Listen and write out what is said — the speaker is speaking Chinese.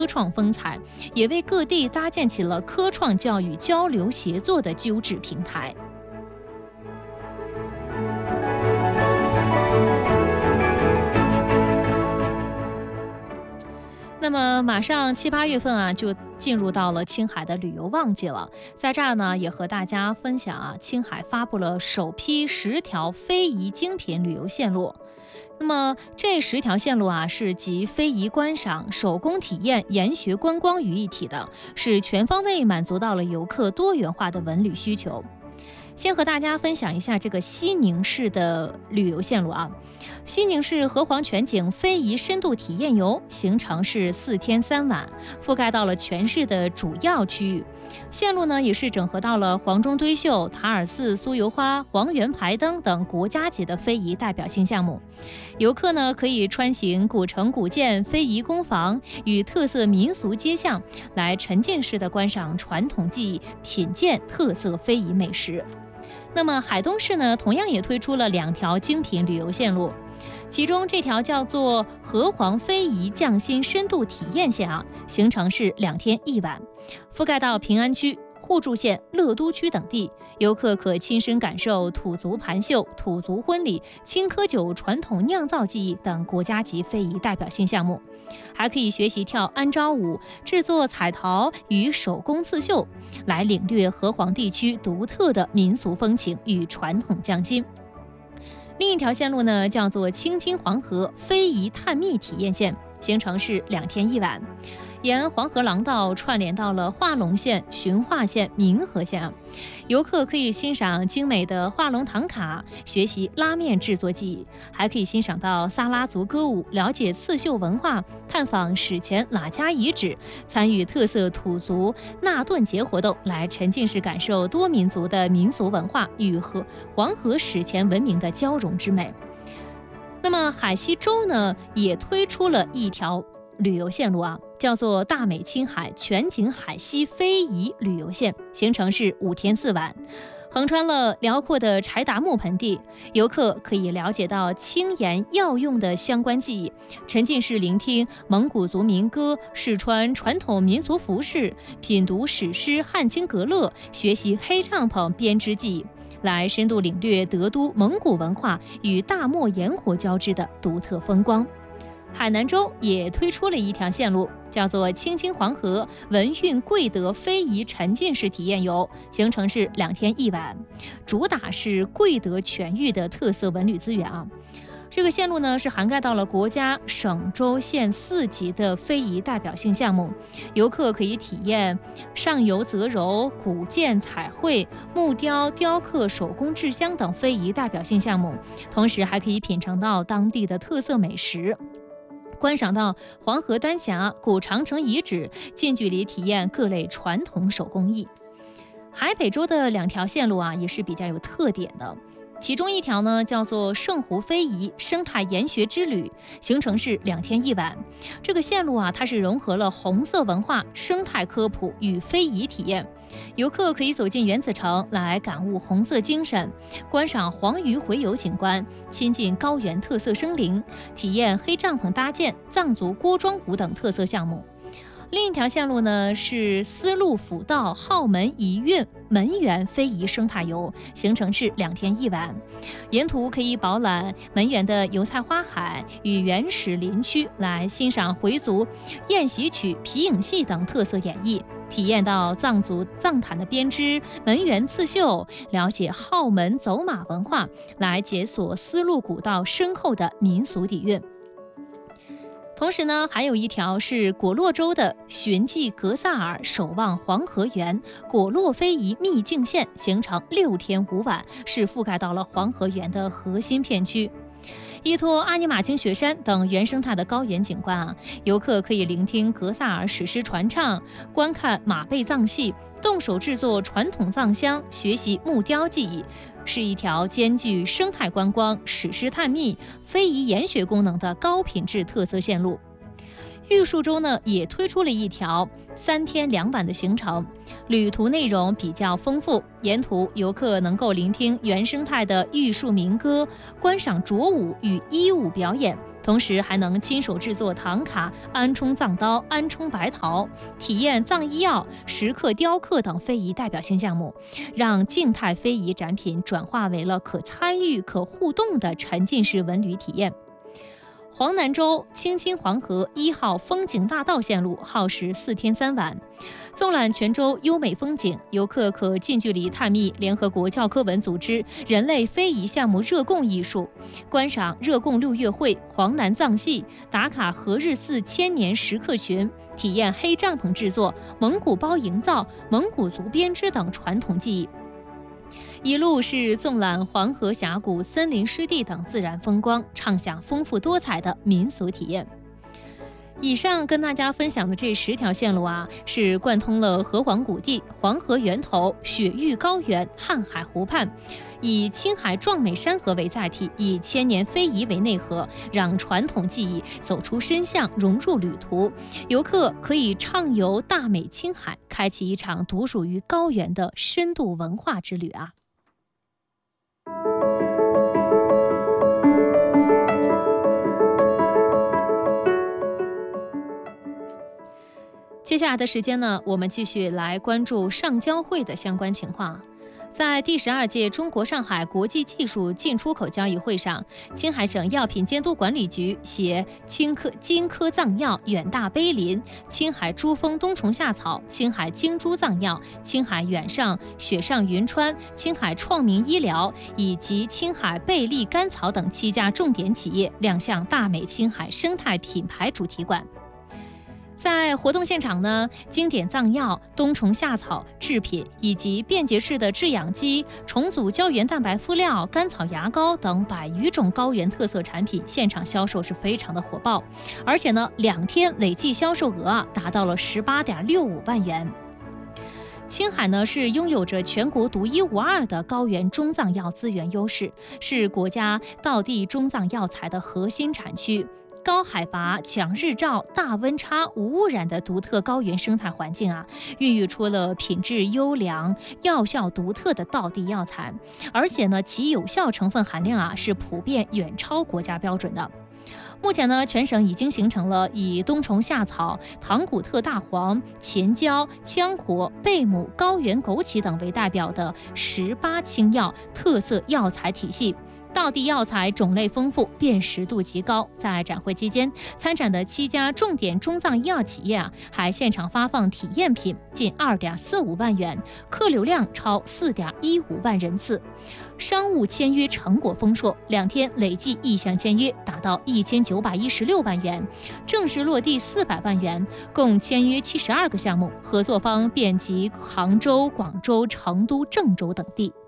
科创风采，也为各地搭建起了科创教育交流协作的优质平台。那么马上7、8月份啊，就进入到了青海的旅游旺季了。在这儿呢，也和大家分享啊，青海发布了首批10条非遗精品旅游线路。那么这10条线路啊，是集非遗观赏、手工体验、研学观光于一体的，是全方位满足到了游客多元化的文旅需求。先和大家分享一下这个西宁市的旅游线路啊。西宁市河湟全景非遗深度体验游行程是4天3晚，覆盖到了全市的主要区域。线路呢，也是整合到了黄钟堆绣、塔尔寺、酥油花、黄原排灯等国家级的非遗代表性项目。游客呢，可以穿行古城古建、非遗工坊与特色民俗街巷，来沉浸式的观赏传统技艺，品鉴特色非遗美食。那么海东市呢，同样也推出了2条精品旅游线路，其中这条叫做河湟非遗匠心深度体验线啊，行程是2天1晚，覆盖到平安区、互助县、乐都区等地，游客可亲身感受土族盘绣、土族婚礼、青稞酒传统酿造技艺等国家级非遗代表性项目，还可以学习跳安招舞、制作彩陶与手工刺绣，来领略河湟地区独特的民俗风情与传统匠心。另一条线路呢，叫做青金黄河非遗探秘体验线，行程是2天1晚，沿黄河廊道串联到了化隆县、循化县、民和县，游客可以欣赏精美的化隆唐卡，学习拉面制作技艺，还可以欣赏到撒拉族歌舞，了解刺绣文化，探访史前喇家遗址，参与特色土族纳顿节活动，来沉浸式感受多民族的民俗文化与黄河史前文明的交融之美。那么海西州呢，也推出了一条旅游线路啊，叫做大美青海全景海西非遗旅游线，行程是5天4晚，横穿了辽阔的柴达木盆地，游客可以了解到青盐药用的相关技艺，沉浸式聆听蒙古族民歌，试穿传统民族服饰，品读史诗《汉青阁乐》，学习黑帐篷编织技艺，来深度领略德都蒙古文化与大漠炎火交织的独特风光。海南州也推出了一条线路，叫做青金黄河文运贵德非遗沉浸式体验游，行程是2天1晚，主打是贵德全域的特色文旅资源啊。这个线路呢，是涵盖到了国家、省、州、县4级的非遗代表性项目，游客可以体验上游择柔、古建、彩绘、木雕、雕刻、手工制香等非遗代表性项目，同时还可以品尝到当地的特色美食，观赏到黄河丹霞、古长城遗址，近距离体验各类传统手工艺。海北州的2条线路啊，也是比较有特点的。其中一条呢，叫做圣湖非遗生态研学之旅，行程是2天1晚。这个线路啊，它是融合了红色文化、生态科普与非遗体验。游客可以走进原子城，来感悟红色精神，观赏黄鱼洄游景观，亲近高原特色生灵，体验黑帐篷搭建、藏族锅庄舞等特色项目。另一条线路呢，是丝路辅道浩门遗韵门源非遗生态游，行程是2天1晚，沿途可以饱览门源的油菜花海与原始林区，来欣赏回族宴席曲、皮影戏等特色演绎，体验到藏族藏毯的编织、门源刺绣，了解浩门走马文化，来解锁丝路古道深厚的民俗底蕴。同时呢，还有一条是果洛州的寻迹格萨尔守望黄河源果洛非遗秘境线，行程6天5晚，是覆盖到了黄河源的核心片区。依托阿尼玛卿雪山等原生态的高原景观啊，游客可以聆听格萨尔史诗传唱，观看马背藏戏，动手制作传统藏香，学习木雕技艺，是一条兼具生态观光、史诗探秘、非遗研学功能的高品质特色线路。玉树州呢，也推出了一条3天2晚的行程，旅途内容比较丰富，沿途游客能够聆听原生态的玉树民歌，观赏斲舞与衣舞表演， 同时还能亲手制作唐卡、安冲藏刀、安冲白陶，体验藏医药、石刻雕刻等非遗代表性项目，让静态非遗展品转化为了可参与、可互动的沉浸式文旅体验。黄南州青青黄河1号风景大道线路耗时4天3晚，纵览全州优美风景，游客可近距离探秘联合国教科文组织人类非遗项目热贡艺术，观赏热贡6月会、黄南藏戏，打卡和日寺千年石刻群，体验黑帐篷制作、蒙古包营造、蒙古族编织等传统技艺。一路是纵览黄河峡谷、森林湿地等自然风光，畅享丰富多彩的民俗体验。以上跟大家分享的这10条线路是贯通了河湟谷地、黄河源头、雪域高原、瀚海湖畔，以青海壮美山河为载体，以千年非遗为内核，让传统技艺走出深巷，融入旅途。游客可以畅游大美青海，开启一场独属于高原的深度文化之旅接下来的时间呢，我们继续来关注上交会的相关情况。在第12届中国上海国际技术进出口交易会上，青海省药品监督管理局携金科藏药、远大碑林、青海珠峰冬虫夏草、青海精珠藏药、青海远上、雪上云川、青海创明医疗以及青海贝利甘草等7家重点企业亮相大美青海生态品牌主题馆。在活动现场呢，经典藏药、冬虫夏草制品以及便捷式的制氧机、重组胶原蛋白敷料、甘草牙膏等100余种高原特色产品现场销售是非常的火爆，而且呢，2天累计销售额达到了18.65万元。青海呢是拥有着全国独一无二的高原中藏药资源优势，是国家道地中藏药材的核心产区。高海拔、强日照、大温差、无污染的独特高原生态环境孕育出了品质优良、药效独特的道地药材，而且呢，其有效成分含量是普遍远超国家标准的。目前呢，全省已经形成了以冬虫夏草、唐古特大黄、钱椒、羌活、贝母、高原枸杞等为代表的18青药特色药材体系。道地药材种类丰富，辨识度极高。在展会期间，参展的7家重点中藏医药企业还现场发放体验品近2.45万元，客流量超4.15万人次。商务签约成果丰硕，2天累计意向签约达到1916万元，正式落地400万元，共签约72个项目，合作方遍及杭州、广州、成都、郑州等地。